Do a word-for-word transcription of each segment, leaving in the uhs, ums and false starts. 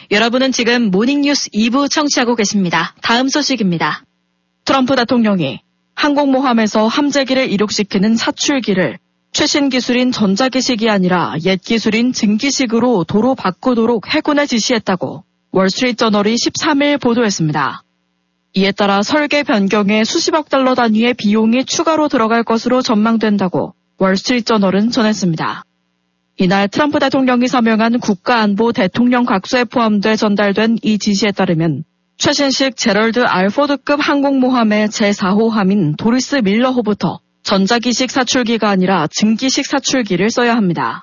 여러분은 지금 모닝뉴스 이 부 청취하고 계십니다. 다음 소식입니다. 트럼프 대통령이 항공모함에서 함재기를 이륙시키는 사출기를 최신 기술인 전자기식이 아니라 옛 기술인 증기식으로 도로 바꾸도록 해군에 지시했다고 월스트리트저널이 십삼 일 보도했습니다. 이에 따라 설계 변경에 수십억 달러 단위의 비용이 추가로 들어갈 것으로 전망된다고 월스트리트저널은 전했습니다. 이날 트럼프 대통령이 서명한 국가안보 대통령 각서에 포함돼 전달된 이 지시에 따르면 최신식 제럴드 알 포드급 항공모함의 제사 호 함인 도리스 밀러호부터 전자기식 사출기가 아니라 증기식 사출기를 써야 합니다.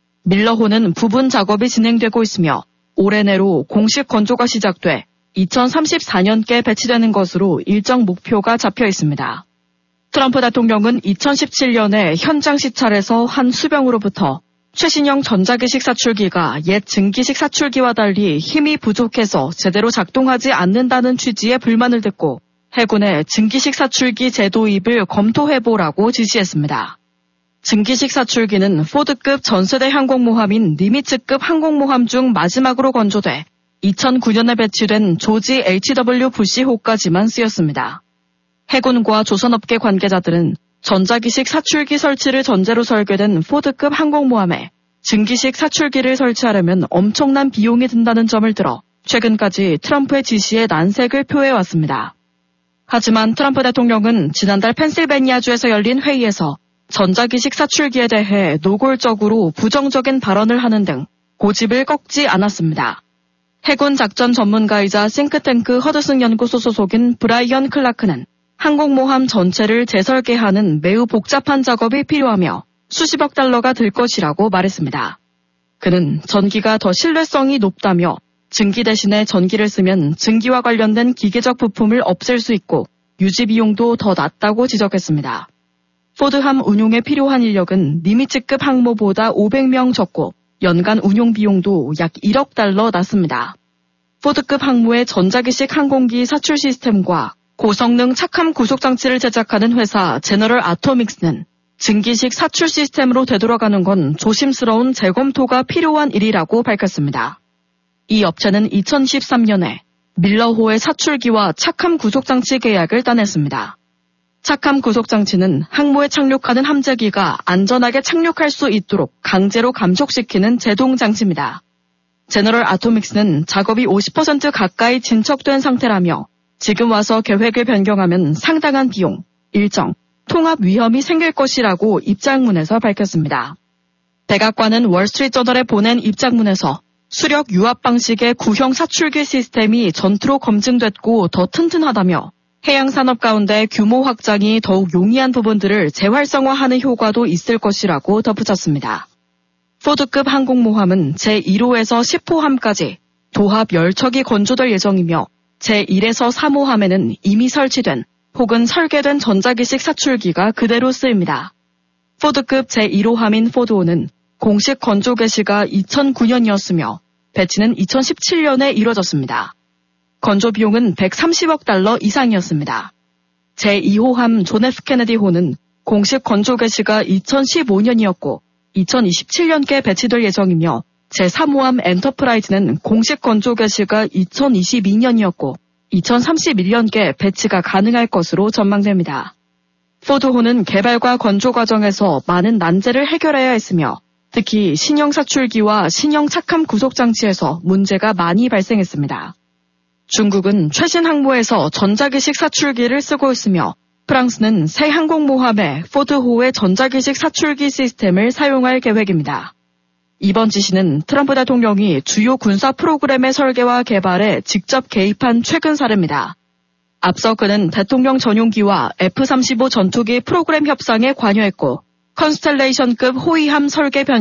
밀러호는 부분 작업이 진행되고 있으며 올해 내로 공식 건조가 시작돼 이천삼십사 년께 배치되는 것으로 일정 목표가 잡혀 있습니다. 트럼프 대통령은 이천십칠 년에 현장 시찰에서 한 수병으로부터 최신형 전자기식 사출기가 옛 증기식 사출기와 달리 힘이 부족해서 제대로 작동하지 않는다는 취지의 불만을 듣고 해군에 증기식 사출기 재도입을 검토해보라고 지시했습니다. 증기식 사출기는 포드급 전세대 항공모함인 니미츠급 항공모함 중 마지막으로 건조돼 이천구 년에 배치된 조지 에이치 더블유 부시호까지만 쓰였습니다. 해군과 조선업계 관계자들은 전자기식 사출기 설치를 전제로 설계된 포드급 항공모함에 증기식 사출기를 설치하려면 엄청난 비용이 든다는 점을 들어 최근까지 트럼프의 지시에 난색을 표해왔습니다. 하지만 트럼프 대통령은 지난달 펜실베니아주에서 열린 회의에서 전자기식 사출기에 대해 노골적으로 부정적인 발언을 하는 등 고집을 꺾지 않았습니다. 해군 작전 전문가이자 싱크탱크 허드슨 연구소 소속인 브라이언 클라크는 항공모함 전체를 재설계하는 매우 복잡한 작업이 필요하며 수십억 달러가 들 것이라고 말했습니다. 그는 전기가 더 신뢰성이 높다며 증기 대신에 전기를 쓰면 증기와 관련된 기계적 부품을 없앨 수 있고 유지 비용도 더 낮다고 지적했습니다. 포드함 운용에 필요한 인력은 니미츠급 항모보다 오백 명 적고 연간 운용 비용도 약 일억 달러 낮습니다. 포드급 항모의 전자기식 항공기 사출 시스템과 고성능 착함 구속장치를 제작하는 회사 제너럴 아토믹스는 증기식 사출 시스템으로 되돌아가는 건 조심스러운 재검토가 필요한 일이라고 밝혔습니다. 이 업체는 이천십삼 년에 밀러호의 사출기와 착함 구속장치 계약을 따냈습니다. 착함 구속장치는 항모에 착륙하는 함재기가 안전하게 착륙할 수 있도록 강제로 감속시키는 제동 장치입니다. 제너럴 아토믹스는 작업이 오십 퍼센트 가까이 진척된 상태라며 지금 와서 계획을 변경하면 상당한 비용, 일정, 통합 위험이 생길 것이라고 입장문에서 밝혔습니다. 백악관은 월스트리트저널에 보낸 입장문에서 수력 유압 방식의 구형 사출기 시스템이 전투로 검증됐고 더 튼튼하다며 해양산업 가운데 규모 확장이 더욱 용이한 부분들을 재활성화하는 효과도 있을 것이라고 덧붙였습니다. 포드급 항공모함은 제일 호에서 십 호함까지 도합 열 척이 건조될 예정이며 제일에서 삼 호함에는 이미 설치된 혹은 설계된 전자기식 사출기가 그대로 쓰입니다. 포드급 제일 호함인 포드호는 공식 건조 개시가 이천구 년이었으며 배치는 이천십칠 년에 이뤄졌습니다. 건조 비용은 백삼십억 달러 이상이었습니다. 제이 호함 존 에프 케네디호는 공식 건조 개시가 이천십오 년이었고 이천이십칠 년께 배치될 예정이며 제삼 호함 엔터프라이즈는 공식 건조 개시가 이천이십이 년이었고 이천삼십일 년께 배치가 가능할 것으로 전망됩니다. 포드호는 개발과 건조 과정에서 많은 난제를 해결해야 했으며 특히 신형 사출기와 신형 착함 구속장치에서 문제가 많이 발생했습니다. 중국은 최신 항모에서 전자기식 사출기를 쓰고 있으며 프랑스는 새 항공모함에 포드호의 전자기식 사출기 시스템을 사용할 계획입니다. 이번 지시는 트럼프 대통령이 주요 군사 프로그램의 설계와 개발에 직접 개입한 최근 사례입니다. 앞서 그는 대통령 전용기와 에프 삼십오 전투기 프로그램 협상에 관여했고 컨스텔레이션급 호위함 설계 변